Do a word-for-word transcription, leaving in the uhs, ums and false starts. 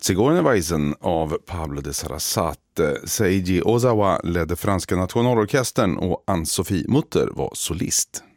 Sigourney Weisen av Pablo de Sarasate. Seiji Ozawa ledde franska nationalorkestern och Ann-Sofie Mutter var solist.